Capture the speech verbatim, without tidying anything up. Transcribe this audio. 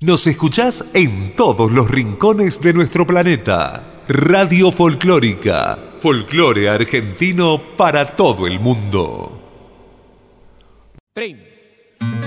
Nos escuchás en todos los rincones de nuestro planeta. Radio Folclórica. Folclore argentino para todo el mundo. Trin.